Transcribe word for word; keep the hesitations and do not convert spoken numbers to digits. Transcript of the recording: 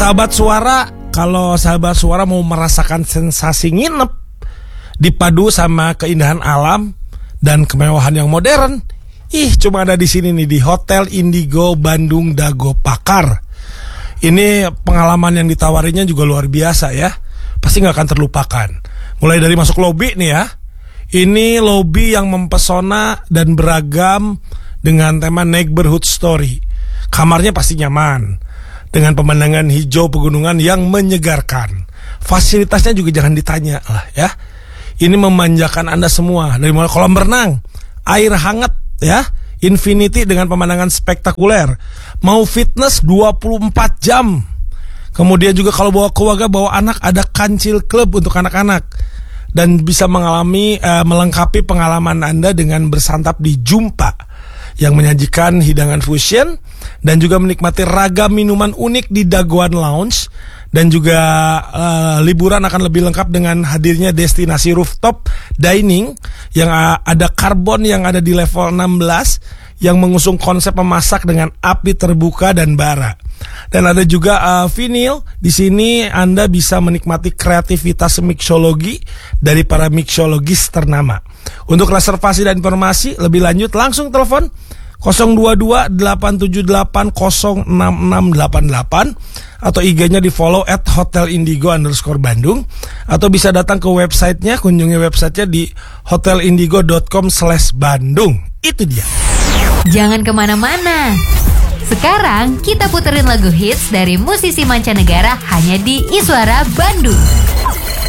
Sahabat Suara, kalau sahabat Suara mau merasakan sensasi nginep dipadu sama keindahan alam dan kemewahan yang modern, ih cuma ada di sini nih, di Hotel Indigo Bandung Dago Pakar. Ini pengalaman yang ditawarinya juga luar biasa ya, pasti nggak akan terlupakan. Mulai dari masuk lobi nih ya, ini lobi yang mempesona dan beragam dengan tema neighborhood story. Kamarnya pasti nyaman dengan pemandangan hijau pegunungan yang menyegarkan. Fasilitasnya juga jangan ditanya lah ya. Ini memanjakan Anda semua, dari mulai kolam renang, air hangat ya, infinity dengan pemandangan spektakuler. Mau fitness dua puluh empat jam. Kemudian juga kalau bawa keluarga, bawa anak, ada kancil club untuk anak-anak. Dan bisa mengalami uh, melengkapi pengalaman Anda dengan bersantap di Jumpa yang menyajikan hidangan fusion dan juga menikmati ragam minuman unik di Dagoan Lounge. Dan juga uh, liburan akan lebih lengkap dengan hadirnya destinasi rooftop dining yang uh, ada karbon yang ada di level enam belas yang mengusung konsep memasak dengan api terbuka dan bara. Dan ada juga uh, vinyl. Di sini Anda bisa menikmati kreativitas mixologi dari para mixologis ternama. Untuk reservasi dan informasi lebih lanjut langsung telepon nol dua dua delapan tujuh delapan nol enam enam delapan delapan atau I G-nya di follow at hotel indigo underscore Bandung, atau bisa datang ke websitenya, kunjungi websitenya di hotelindigo dot com slash Bandung. Itu dia. Jangan kemana-mana. Sekarang kita puterin lagu hits dari musisi mancanegara hanya di Iswara Bandung.